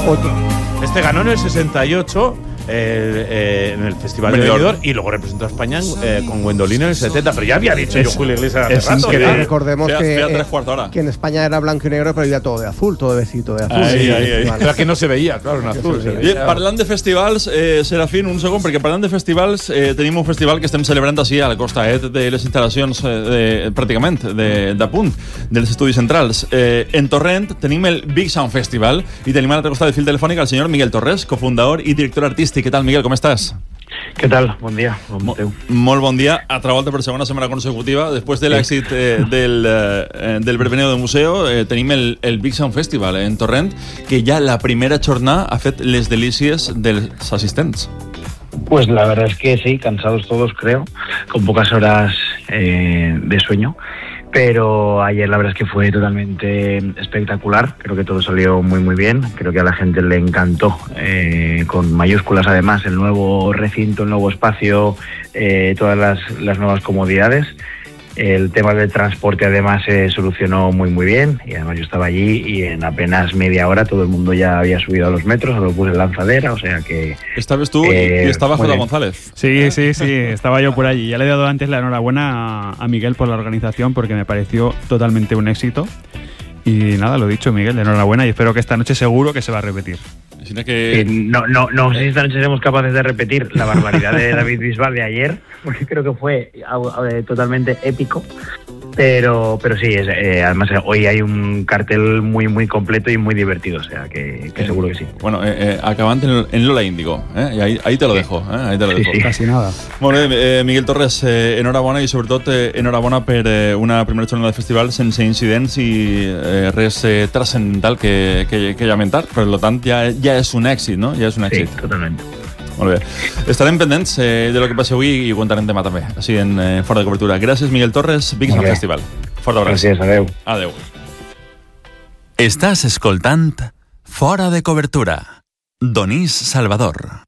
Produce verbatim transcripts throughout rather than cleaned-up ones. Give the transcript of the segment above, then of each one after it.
Otro. Este ganó en el sesenta y ocho eh, eh, en el Festival de Benidorm y luego representó a España eh, con Gwendolyn en el setenta. Pero ya había dicho es, yo Julio Iglesias hace rato. Que ¿eh? recordemos fea, que, fea eh, tres cuartos hora. que en España era blanco y negro, pero ya todo de azul, todo de besito de azul. Ahí, sí, ahí, ahí. vale. Pero que no se veía, claro, en azul. Se I, veía. parlant de festivals, eh, Serafín, un segon, perquè parlant de festivals, eh, tenim un festival que estem celebrant així a la costa eh, de les instal·lacions eh, de, pràcticament de, de punt dels estudis centrals. Eh, en Torrent tenim el Big Sound Festival i tenim a l'altre costat del fil telefònic el senyor Miguel Torres, cofundador i director artístic. Què tal, Miguel? Com estàs? ¿Qué tal? Buen día. Bon Mo molt bon dia. A Travolta per segona setmana consecutiva. Després de l'èxit eh, del, eh, del Verbeneo de Museo, eh, tenim el, el Big Sound Festival eh, en Torrent, que ja la primera jornada ha fet les delícies dels assistents. Pues la verdad es que sí, cansados todos creo, con pocas horas eh, de sueño. Pero ayer la verdad es que fue totalmente espectacular, creo que todo salió muy muy bien, creo que a la gente le encantó, eh, con mayúsculas además, el nuevo recinto, el nuevo espacio, eh, todas las, las nuevas comodidades. El tema del transporte además se solucionó muy muy bien y además yo estaba allí y en apenas media hora todo el mundo ya había subido a los metros, a los buses lanzadera, o sea que... Estabas tú eh, y estaba José González. Sí, sí, sí, estaba yo por allí. Ya le he dado antes la enhorabuena a Miguel por la organización porque me pareció totalmente un éxito. Y nada, lo dicho, Miguel, enhorabuena y espero que esta noche seguro que se va a repetir. Que... Eh, no, no, no sé si esta noche seremos capaces de repetir la barbaridad de David Bisbal de ayer, porque creo que fue eh, totalmente épico. Pero, pero sí, es, eh, además hoy hay un cartel muy muy completo y muy divertido, o sea que, que eh, seguro que sí. Bueno, eh, eh, acabant en, en Lola Índigo, eh? I ahí, ahí te lo dejo, eh? Ahí te lo sí, dejo. Sí. Casi nada. Molt bé, eh, Miguel Torres, eh, enhorabona i sobretot eh, enhorabona per eh, una primera jornada de festival sense incidents i eh, res eh, transcendental que, que, que lamentar. Per tant, ja, ja és un èxit, no? Ja és un èxit. Sí, totalment. Molt bé. Estarem pendents eh, de lo que passi avui i ho contarem demà també, així en eh, Fora de Cobertura. Gràcies, Miguel Torres, Big Sound Festival. Fort abraç. Gràcies, adeu. Adeu. Estàs escoltant Fora de Cobertura. Donís Salvador.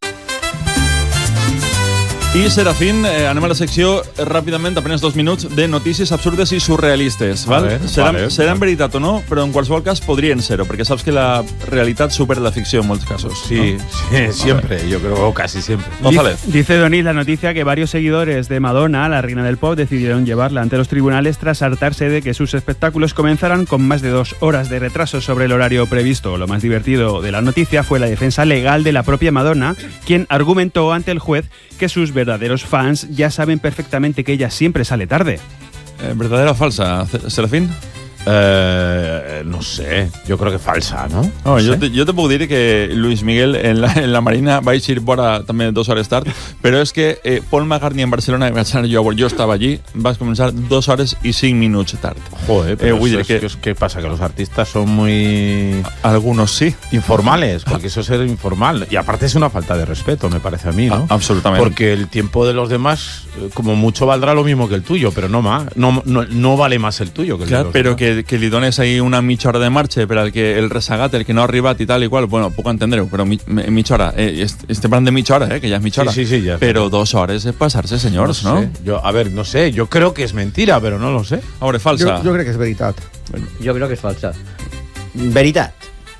I Serafín, eh, anem a la secció ràpidament, apenas dos minuts, de notícies absurdes i surrealistes. Val? Vale, seran, vale, seran vale. veritat o no, però en qualsevol cas podrien ser-ho, perquè saps que la realitat supera la ficció en molts casos. Sí, ¿no? sí, siempre, yo creo casi siempre. González. Dice, dice Donís la noticia que varios seguidores de Madonna, la reina del pop, decidieron llevarla ante los tribunales tras hartarse de que sus espectáculos comenzaran con más de dos horas de retraso sobre el horario previsto. Lo más divertido de la noticia fue la defensa legal de la propia Madonna, quien argumentó ante el juez que sus verdaderos fans ya saben perfectamente que ella siempre sale tarde. Eh, ¿Verdadera o falsa, Serafín? Eh, no sé, yo creo que falsa, ¿no? No, no jo, sé. te, jo te puc dir que Luis Miguel en la, en la Marina va eixir vora també dues hores tard, però és que eh, Paul McCartney en Barcelona, jo, jo estava allí, vas començar dos hores i cinc minuts tard. Joder, pero Eh, vull dir eso que- es que, ¿qué pasa? Que los artistas son muy Algunos sí. informales, porque eso es ser informal. Y aparte es una falta de respeto, me parece a mí, ¿no? A- absolutamente. Porque el tiempo de los demás, eh, como mucho, valdrá lo mismo que el tuyo, pero no más. No, no, no vale más el tuyo que el Clar, de los però demás. que, que li dones ahí una mitja hora de marxa per al que el resagat, el que no ha arribat i tal i qual, bueno, puc entendre-ho, però mi, mitja hora, eh, estem parlant de mitja hora, eh, que ja és mitja hora. Sí, sí, sí, ya. Però dos hores és passar-se, senyors, no? sé. Yo, a ver, no sé, yo creo que es mentira, pero no lo sé. A veure, falsa. Jo, jo crec que és veritat. Jo crec que és falsa. Veritat.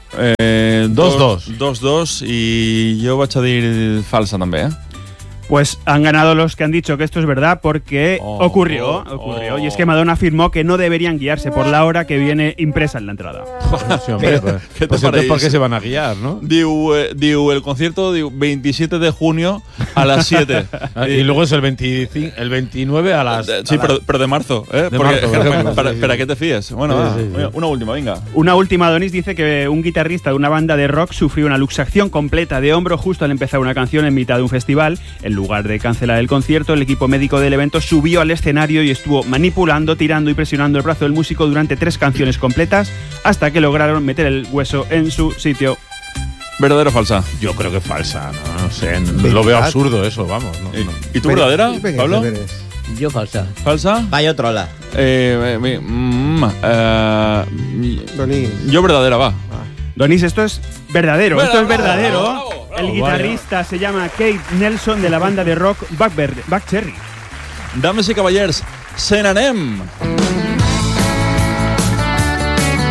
Eh, Dos, dos. Dos, dos, i jo vaig a dir falsa també, eh? Pues han ganado los que han dicho que esto es verdad porque Oh, ocurrió, oh, ocurrió. oh. Y es que Madonna afirmó que no deberían guiarse por la hora que viene impresa en la entrada. Sí, hombre, pues, ¿qué te pues entonces, ¿por parece? qué se van a guiar, no? Diu, eh, diu, el concierto diu veintisiete de junio a las siete. Ah, y luego es el, veinticinco, el veintinueve a las... Sí, a pero, las- pero de marzo, ¿eh? De Porque, marzo, por ejemplo, para, sí, sí. para que te fíes. Bueno, Sí, va, sí, sí. una última, venga. Una última, Donis dice que un guitarrista de una banda de rock sufrió una luxación completa de hombro justo al empezar una canción en mitad de un festival. En lugar de cancelar el concierto, el equipo médico del evento subió al escenario y estuvo manipulando, tirando y presionando el brazo del músico durante tres canciones completas hasta que lograron meter el hueso en su sitio. ¿Verdadera o falsa? Yo creo que falsa, no, no sé, no- lo veo absurdo eso, vamos. No, ¿Y, no. ¿y tú verdadera, Venga, Pablo? deberes. Jo falsa. ¿Falsa? Va, jo trola. Eh, eh, mm, eh, Donís. yo verdadera, va. Donis, esto es verdadero, Bueno, esto es bravo, verdadero. bravo, bravo, el bravo, guitarrista se llama Kate Nelson de la banda de rock Buckber- Buckcherry. Dames i cavallers, se n'anem!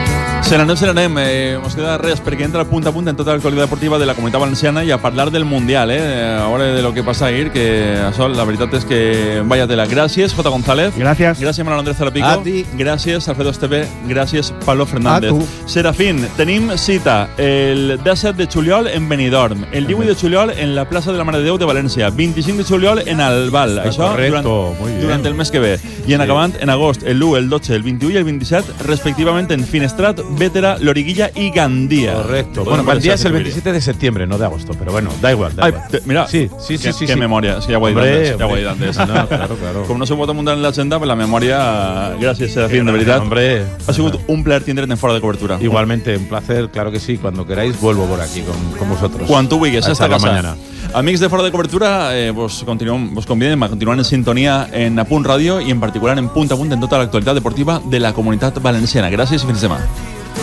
Se n'anem, se n'anem. Eh, mos queda res perquè entra punt a punt en tota l'actualitat deportiva de la Comunitat Valenciana i a parlar del Mundial, eh? A veure de lo que passa ahir, que això, la veritat és que vaya tela. Gràcies, Jota González. Gràcies. Gràcies, Manuel Andrés Zarapico. A ti. Gràcies, Alfredo Esteve. Gràcies, Pablo Fernández. A tu. Serafín, tenim cita el disset de juliol en Benidorm, el divuit de juliol en la plaça de la Mare de Déu de València, vint-i-cinc de juliol en Albal, això correcto, durant, muy bien. durant el mes que ve. I en acabant, en agost, el u, el dotze, el vint-i-u i el vint-i-set, respectivament en Finestrat, Bétera, Loriguilla y Gandía. Correcto. Bueno, Gandía es el veintisiete de septiembre, no de agosto, pero bueno, da igual. Da Ay, igual. te, mira, sí, sí, sí, qué, sí, qué sí. memoria, es que ya voy Hombre, antes, ya hombre. voy antes. No, claro, claro. Com no se pot apuntar en l'agenda, pues la memòria, gràcies, Serafín, de veritat. Hombre, Ha sigut un plaer tindre't en Fora de Cobertura. igualmente, un placer, claro que sí. Cuando queráis, vuelvo por aquí con, con vosotros. Quan tu vulguis, Hasta hasta la casa. mañana. Amics de Fora de Cobertura, eh, vos, continuem, vos convidem a continuar en sintonia en A Punt Ràdio i en particular en Punt a Punt en tota l'actualitat deportiva de la Comunitat Valenciana. Gràcies i fins demà.